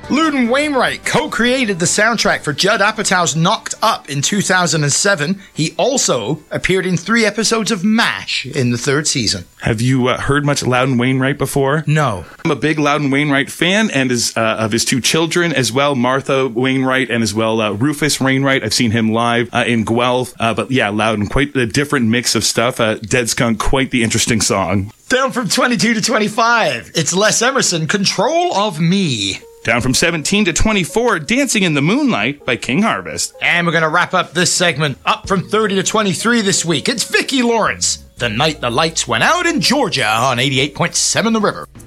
Loudon Wainwright co-created the soundtrack for Judd Apatow's Knocked Up in 2007. He also appeared in 3 episodes of MASH in the 3rd season. Have you heard much Loudon Wainwright before? No. I'm a big Loudon Wainwright fan, and of his 2 children as well, Martha Wainwright and as well Rufus Wainwright. I've seen him live in Guelph. But yeah, Loudon, quite a different mix of stuff. Dead Skunk, quite the interesting song. Down from 22 to 25, it's Les Emerson, Control of Me. Down from 17 to 24, Dancing in the Moonlight by King Harvest. And we're going to wrap up this segment. Up from 30 to 23 this week, it's Vicki Lawrence, The Night the Lights Went Out in Georgia on 88.7 The River.